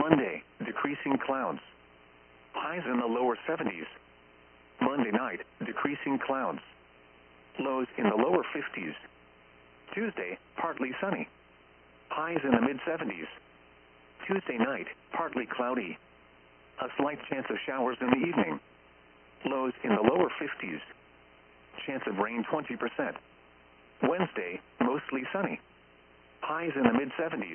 Monday, decreasing clouds. Highs in the lower 70s. Monday night, decreasing clouds. Lows in the lower 50s. Tuesday, partly sunny. Highs in the mid-70s. Tuesday night, partly cloudy. A slight chance of showers in the evening. Lows in the lower 50s. Chance of rain 20%. Wednesday, mostly sunny. Highs in the mid-70s.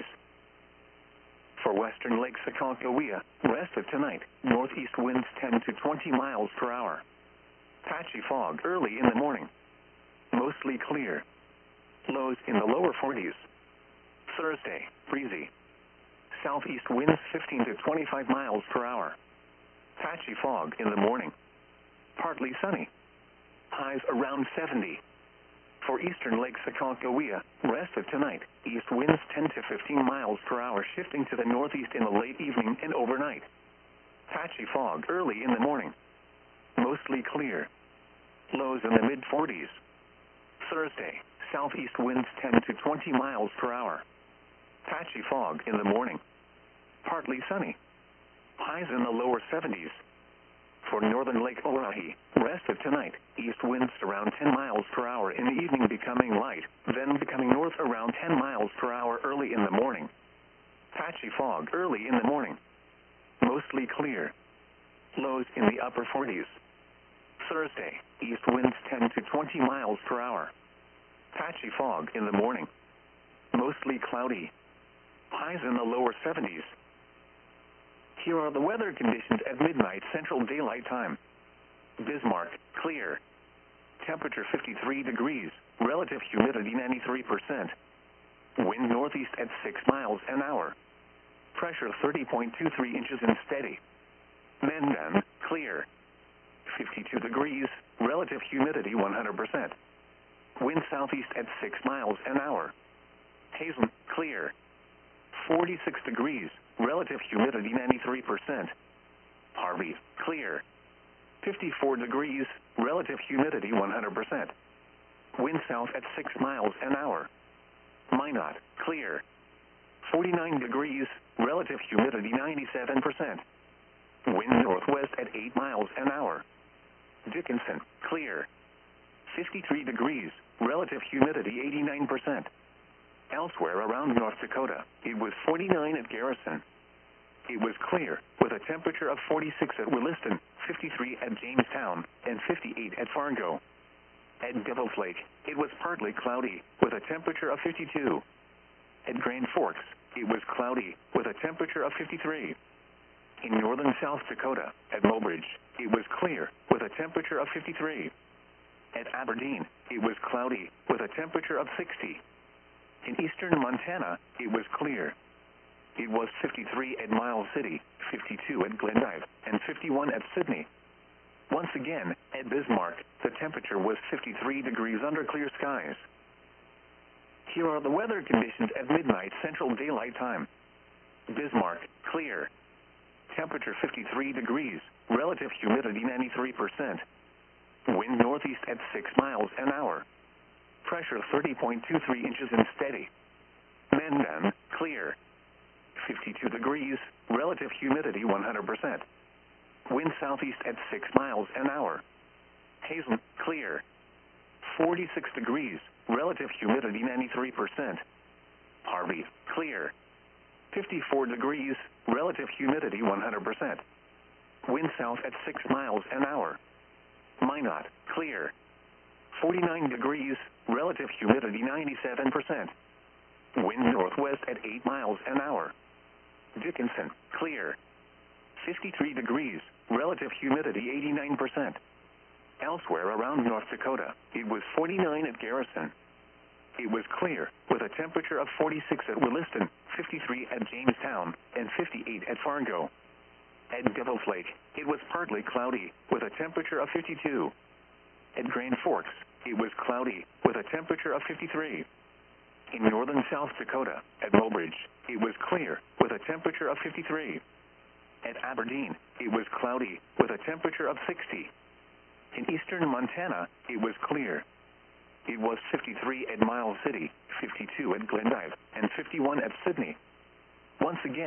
For western Lake Aconcagua, rest of tonight, northeast winds 10 to 20 miles per hour. Patchy fog early in the morning. Mostly clear. Lows in the lower 40s. Thursday, breezy. Southeast winds 15 to 25 miles per hour. Patchy fog in the morning. Partly sunny. Highs around 70. For eastern Lake Aconcagua, rest of tonight, east winds 10 to 15 miles per hour shifting to the northeast in the late evening and overnight. Patchy fog early in the morning. Mostly clear. Lows in the mid-40s. Thursday, southeast winds 10 to 20 miles per hour. Patchy fog in the morning. Partly sunny. Highs in the lower 70s. For northern Lake Oahe, rest of tonight, east winds around 10 miles per hour in the evening becoming light, then becoming north around 10 miles per hour early in the morning. Patchy fog early in the morning. Mostly clear. Lows in the upper 40s. Thursday, east winds 10 to 20 miles per hour. Patchy fog in the morning. Mostly cloudy. Highs in the lower 70s. Here are the weather conditions at midnight Central Daylight Time. Bismarck, clear. Temperature 53 degrees. Relative humidity 93%. Wind northeast at 6 miles an hour. Pressure 30.23 inches and steady. Mandan, clear. 52 degrees. Relative humidity 100%. Wind southeast at 6 miles an hour. Hazen, clear. 46 degrees. Relative humidity 93%. Harvey, clear. 54 degrees. Relative humidity 100%. Wind south at 6 miles an hour. Minot, clear. 49 degrees. Relative humidity 97%. Wind northwest at 8 miles an hour. Dickinson, clear. 53 degrees. Relative humidity 89%. Elsewhere around North Dakota, it was 49 at Garrison. It was clear, with a temperature of 46 at Williston, 53 at Jamestown, and 58 at Fargo. At Devil's Lake, it was partly cloudy, with a temperature of 52. At Grand Forks, it was cloudy, with a temperature of 53. In northern South Dakota, at Mobridge, it was clear, with a temperature of 53. At Aberdeen, it was cloudy, with a temperature of 60. In eastern Montana, it was clear. It was 53 at Miles City, 52 at Glendive, and 51 at Sydney. Once again, at Bismarck, the temperature was 53 degrees under clear skies. Here are the weather conditions at midnight Central Daylight Time. Bismarck, clear. Temperature 53 degrees. Relative humidity 93%. Wind northeast at 6 miles an hour. Pressure 30.23 inches and steady. Mandan, clear. 52 degrees. Relative humidity 100%. Wind southeast at 6 miles an hour. Hazen, clear. 46 degrees. Relative humidity 93%. Harvey, clear. 54 degrees. Relative humidity 100%. Wind south at 6 miles an hour. Minot, clear. 49 degrees. Relative humidity 97%. Wind northwest at 8 miles an hour. Dickinson, clear. 53 degrees. Relative humidity 89%. Elsewhere around North Dakota, it was 49 at Garrison. It was clear, with a temperature of 46 at Williston, 53 at Jamestown, and 58 at Fargo. At Devil's Lake, it was partly cloudy, with a temperature of 52. At Grand Forks, it was cloudy, with a temperature of 53. In northern South Dakota, at Mobridge, it was clear, with a temperature of 53. At Aberdeen, it was cloudy, with a temperature of 60. In eastern Montana, it was clear. It was 53 at Miles City, 52 at Glendive, and 51 at Sydney. Once again,